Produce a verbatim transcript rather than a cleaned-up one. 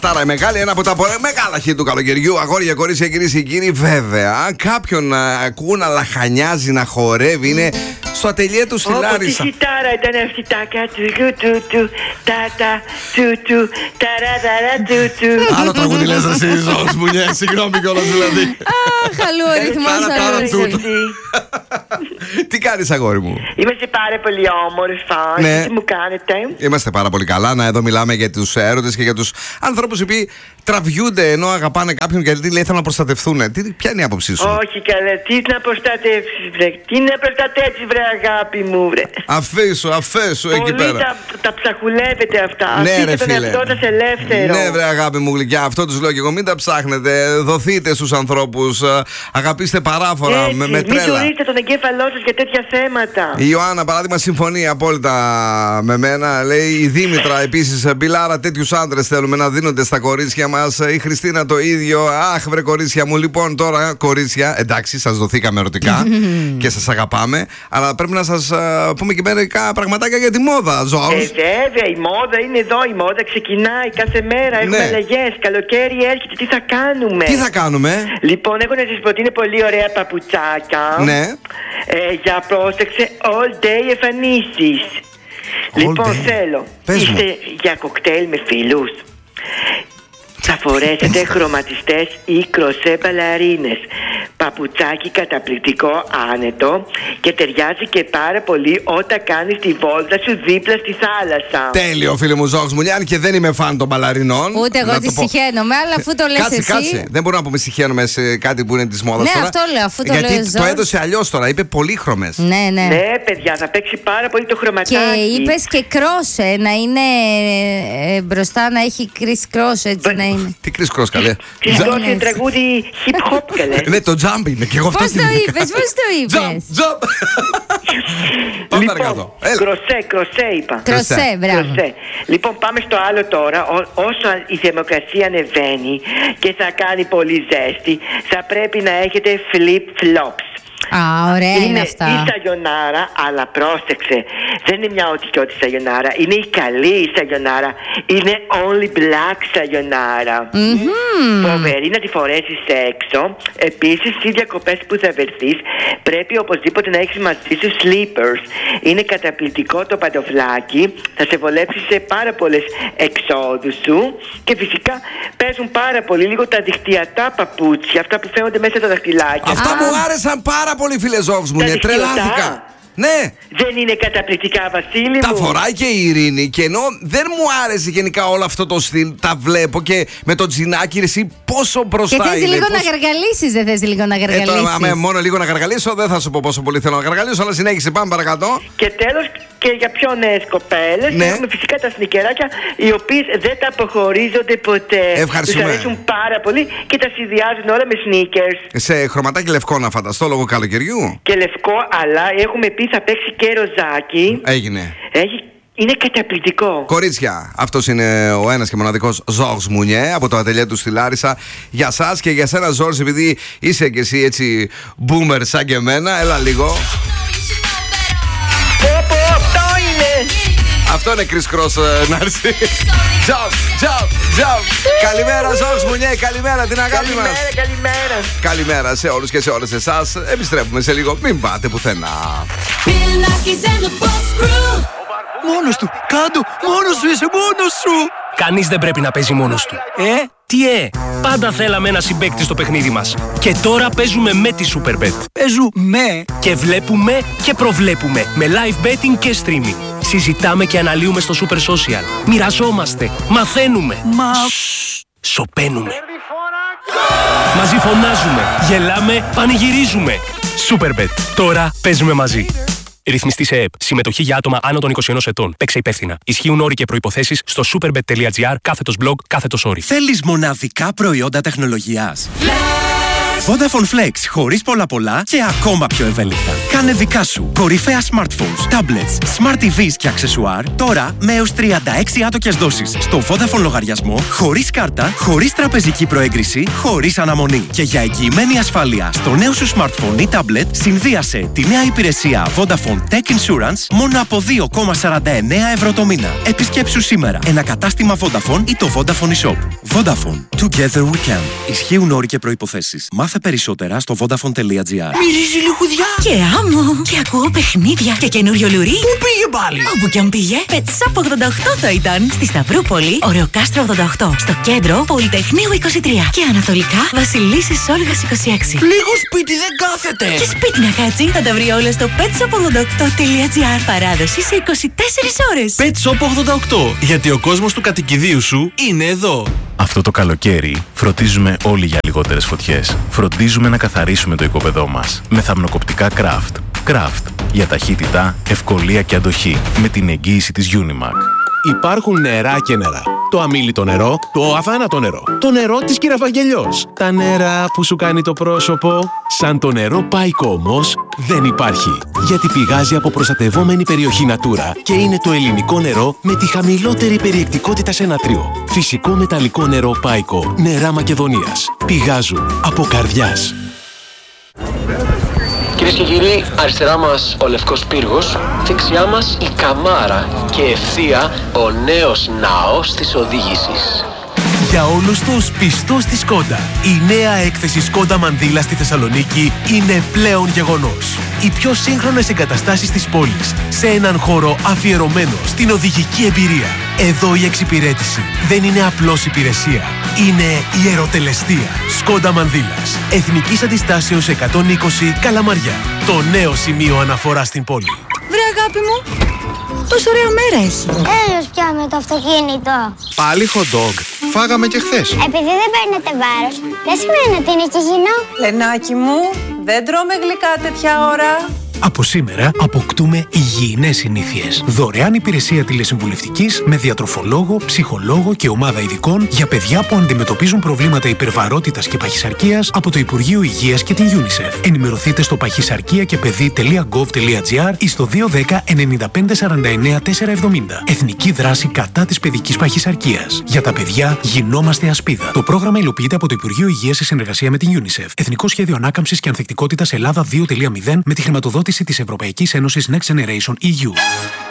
Τάρα η μεγάλη, ένα από τα μεγάλα χείλη του καλοκαιριού. Αγόρια, κορίτσια, κυρίες και κύριοι, βέβαια. Κάποιον να ακούν να λαχανιάζει, να χορεύει, είναι στο ατελιέ του στη Λάρισα. Όπως η σιτάρα ήταν αυτή, τάκα του του του, τάτα του του, ταραδαρα του του. Άλλο τραγούδι λες εσύ, Ζώος μου, ναι, συγγνώμη κιόλας δηλαδή. Αχ, αλλού ο ρυθμός αλλού. Τι κάνεις, αγόρι μου? Είμαστε πάρα πολύ όμορφα. Ναι. Τι μου κάνετε? Είμαστε πάρα πολύ καλά. Να, εδώ μιλάμε για τους έρωτες και για τους ανθρώπους οι οποίοι τραβιούνται ενώ αγαπάνε κάποιον γιατί λέει θέλουν να προστατευτούν. Τι, ποια είναι η άποψή σου? Όχι καλά, τι να προστατεύσεις βρε? Τι να προστατεύσεις βρε αγάπη μου βρε? Αφήσου, αφήσου εκεί Πολύ πέρα. τα, τα ψαχουλεύετε αυτά. Ναι, Αφήστε ρε τον φίλε. εαυτό σας ελεύθερο. Ναι, βρε αγάπη μου γλυκιά, αυτό τους λέω και εγώ. Μην τα ψάχνετε. Δοθείτε στους ανθρώπους. Αγαπήστε παράφορα. Έτσι, με, με μην τρέλα. τουρίσετε τον εγκέφαλό σας για τέτοια θέματα. Η Ιωάννα, παράδειγμα, συμφωνεί απόλυτα με μένα. Λέει η Δήμητρα επίσης. Μπιλάρα, τέτοιους άντρες θέλουμε να δίνονται στα κορίτσια μας. Η Χριστίνα το ίδιο. Αχ, βρε κορίτσια μου. Λοιπόν, τώρα κορίτσια, εντάξει, σας δοθήκαμε ερωτικά και σας αγαπάμε. Αλλά πρέπει να σας α, πούμε και μερικά πραγματάκια για τη μόδα, Ζώος. Ε, βέβαια, η μόδα είναι εδώ. Η μόδα ξεκινάει κάθε μέρα. Έχουμε Ναι. αλλαγές. Καλοκαίρι έρχεται. Τι θα κάνουμε? Τι θα κάνουμε? Λοιπόν, έχω να σας προτείνω πολύ ωραία παπουτσάκια. Ναι. Ε, για πρόσεξε, all day εμφανίσεις. Λοιπόν, day. θέλω. Πες μου. Είστε για κοκτέιλ με φίλους. Θα φορέσετε χρωματιστές ή κροσέ μπαλαρίνες. Παπουτσάκι καταπληκτικό, άνετο και ταιριάζει και πάρα πολύ όταν κάνεις τη βόλτα σου δίπλα στη θάλασσα. Τέλειο, φίλε μου, Ζώος μου. Αν και δεν είμαι φαν των μπαλαρινών. Ούτε εγώ να τη το πω. συχαίνομαι, αλλά αφού το λες Κάτσε, εσύ. κάτσε. Δεν μπορούμε να πούμε συχαίνομαι σε κάτι που είναι τη μόδα Ναι, τώρα. αυτό λέω, αφού το γιατί λέει ο το Ζώος. έδωσε αλλιώς τώρα. Είπε πολύχρωμες. Ναι, ναι. Ναι, παιδιά, θα παίξει πάρα πολύ το χρωματάκι. Και είπες και κρόσε, να είναι ε, μπροστά, να έχει Chris Cross, έτσι να είναι. Τι Chris Cross, καλέ. Chris Τζα- Cross είναι τραγούδι hip hop, καλέ. Ναι, το jump είναι. Και εγώ αυτό Πώς το είπες, πώς το Jump, είπες? jump. Πάμε Λοιπόν, παρακάτω. Έλα. κροσέ, κροσέ είπα. Κροσέ, μπράβο. Κροσέ. Λοιπόν, πάμε στο άλλο τώρα. Ό, όσο η θερμοκρασία ανεβαίνει και θα κάνει πολύ ζέστη, θα πρέπει να έχετε flip-flops. Α, ωραία είναι, Είναι αυτά. η σαγιονάρα, αλλά πρόσεξε, δεν είναι μια ό,τι και ό,τι σαγιονάρα. Είναι η καλή σαγιονάρα. Είναι only black σαγιονάρα. Μμμ. Φοβερή να τη φορέσεις έξω. Επίσης, στις διακοπές που θα βρεθείς, πρέπει οπωσδήποτε να έχεις μαζί σου slippers. Είναι καταπληκτικό το παντοφλάκι. Θα σε βολέψει σε πάρα πολλές εξόδους σου. Και φυσικά παίζουν πάρα πολύ λίγο τα δικτυατά παπούτσια, αυτά που φαίνονται μέσα τα δαχτυλάκια. Αυτά Α. μου άρεσαν πάρα πολύ, φίλε Ζώος μου. Τα Ναι, δικτυωτά. τρελάθηκα. Ναι. Δεν είναι καταπληκτικά, Βασίλη Τα μου? φοράει και η Ειρήνη και ενώ δεν μου άρεσε γενικά όλο αυτό το στυλ, τα βλέπω και με το τζινάκι, εσύ πόσο Και μπροστά θες είναι. λίγο πώς- να γαργαλίσεις, δεν θες λίγο να Ε, τώρα, γαργαλίσεις? άμα μόνο λίγο να γαργαλίσω, δεν θα σου πω πόσο πολύ θέλω να γαργαλίσω, αλλά συνέχισε, πάμε παρακάτω. Και τέλος, και για πιο νέες κοπέλες, Ναι. έχουμε φυσικά τα σνικεράκια, οι οποίες δεν τα αποχωρίζονται ποτέ. Ευχαριστούμε. Τους αρέσουν πάρα πολύ και τα συνδυάζουν όλα με sneakers. Σε χρωματάκι λευκό να φανταστώ λόγω καλοκαιριού. Και λευκό, αλλά έχουμε πει θα παίξει και ροζάκι. Έγινε. Έχει, είναι καταπληκτικό. Κορίτσια, αυτός είναι ο ένας και μοναδικός Ζώος Μουνιέ από το ατελιέ του στη Λάρισα. Για σας και για σένα, Ζόρς, επειδή είσαι και εσύ έτσι boomer σαν και εμένα, έλα λίγο. Πω, πω, αυτό είναι! Αυτό είναι Chris Cross, ε, να έρθει. Jump, jump, jump. Καλημέρα, Ζώος Μουνιέ, καλημέρα, την αγάπη μας. Καλημέρα, καλημέρα. Καλημέρα σε όλους και σε όλες εσάς. Επιστρέφουμε σε λίγο, μην πάτε πουθενά. Μόνος του, κάτω, μόνος σου είσαι, μόνος σου. Κανείς δεν πρέπει να παίζει μόνος του. Ε, Τι ε, πάντα θέλαμε ένα συμπαίκτη στο παιχνίδι μας. Και τώρα παίζουμε με τη Superbet. παίζουμε. Και βλέπουμε και προβλέπουμε με live betting και streaming. Συζητάμε και αναλύουμε στο Super Social. Μοιραζόμαστε, μαθαίνουμε. Μα... Σωπαίνουμε. Μαζί φωνάζουμε, γελάμε, πανηγυρίζουμε. Superbet. Τώρα παίζουμε μαζί. Ρυθμιστή σε ΕΕΠ. Συμμετοχή για άτομα άνω των είκοσι ένα ετών. Παίξε υπεύθυνα. Ισχύουν όροι και προϋποθέσεις στο superbet.gr κάθετος blog κάθετος όροι. Θέλεις μοναδικά προϊόντα τεχνολογίας? Let's Vodafone Flex, χωρίς πολλά πολλά και ακόμα πιο ευέλικτα. Κάνε δικά σου κορυφαία smartphones, tablets, smart τι βις και αξεσουάρ τώρα με έως τριάντα έξι άτοκες δόσεις στο Vodafone λογαριασμό, χωρίς κάρτα, χωρίς τραπεζική προέγκριση, χωρίς αναμονή. Και για εγγυημένη ασφάλεια στο νέο σου smartphone ή tablet, συνδύασε τη νέα υπηρεσία Vodafone Tech Insurance μόνο από δύο κόμμα σαράντα εννέα ευρώ το μήνα. Επισκέψου σήμερα ένα κατάστημα Vodafone ή το Vodafone eShop. Vodafone. Together we can. Ισχύουν όροι και προϋποθέσεις. Μάθε περισσότερα στο vodafone τελεία gr. Μυρίζει λιχουδιά και άμμο και ακούω παιχνίδια και καινούριο λουρί. Πού πήγε πάλι? Όπου κι αν πήγε, Pet Shop ογδόντα οκτώ θα ήταν. Στη Σταυρούπολη, Ωρεοκάστρο ογδόντα οκτώ. Στο κέντρο, Πολυτεχνείου είκοσι τρία. Και ανατολικά, Βασιλίσσης Όλγας είκοσι έξι. Λίγο σπίτι δεν κάθεται. Και σπίτι να κάτσει, θα τα βρει όλα στο pet shop ογδόντα οκτώ τελεία gr. Παράδοση σε είκοσι τέσσερις ώρες. Pet Shop ογδόντα οκτώ. Γιατί ο κόσμος του κατοικιδίου σου είναι εδώ. Αυτό το καλοκαίρι φροντίζουμε όλοι για λιγότερες φωτιές. Φροντίζουμε να καθαρίσουμε το οικόπεδό μας με θαμνοκοπτικά Craft. Craft για ταχύτητα, ευκολία και αντοχή με την εγγύηση της Unimac. Υπάρχουν νερά και νερά. Το αμίλητο νερό, το αθάνατο νερό. Το νερό της Κυραφαγγελιός. Τα νερά που σου κάνει το πρόσωπο. Σαν το νερό Πάικο όμως δεν υπάρχει. Γιατί πηγάζει από προστατευόμενη περιοχή Natura και είναι το ελληνικό νερό με τη χαμηλότερη περιεκτικότητα σε νατρίο. Φυσικό μεταλλικό νερό Πάικο. Νερά Μακεδονίας. Πηγάζουν από καρδιάς. Κυρίες και κύριοι, αριστερά μας ο Λευκός Πύργος, δεξιά μας η Καμάρα και ευθεία ο νέος ναός της οδήγησης. Για όλους τους πιστούς στη Σκόντα, η νέα έκθεση Σκόντα Μανδύλα στη Θεσσαλονίκη είναι πλέον γεγονός. Οι πιο σύγχρονες εγκαταστάσεις της πόλης, σε έναν χώρο αφιερωμένο στην οδηγική εμπειρία. Εδώ η εξυπηρέτηση δεν είναι απλώς υπηρεσία, είναι ιεροτελεστία. Σκόντα Μανδύλας, Εθνικής Αντιστάσεως εκατόν είκοσι Καλαμαριά. Το νέο σημείο αναφορά στην πόλη. Βρε αγάπη μου, τόσο ωραία μέρα έχει. Έλεος πια με το αυτοκίνητο. Πάλι hot dog. Φάγαμε και χθες. Επειδή δεν παίρνετε βάρος, δεν σημαίνει ότι είναι υγιεινό. Λενάκι μου, δεν τρώμε γλυκά τέτοια ώρα. Από σήμερα αποκτούμε υγιεινές συνήθειες. Δωρεάν υπηρεσία τηλεσυμβουλευτικής με διατροφολόγο, ψυχολόγο και ομάδα ειδικών για παιδιά που αντιμετωπίζουν προβλήματα υπερβαρότητας και παχυσαρκίας από το Υπουργείο Υγείας και την UNICEF. Ενημερωθείτε στο παχυσαρκία και παιδί τελεία γκοβ τελεία τζι άρ ή στο δύο ένα μηδέν εννιά πέντε σαράντα εννέα τετρακόσια εβδομήντα. Εθνική δράση κατά της παιδικής παχυσαρκίας. Για τα παιδιά γινόμαστε ασπίδα. Το πρόγραμμα υλοποιείται από το Υπουργείο Υγείας σε συνεργασία με την UNICEF. Εθνικό Σχέδιο Ανάκαμψης και Ανθεκτικότητας Ελλάδα δύο κόμμα μηδέν με τη χρηματοδότηση της Ευρωπαϊκής Ένωσης Next Generation ι γιου.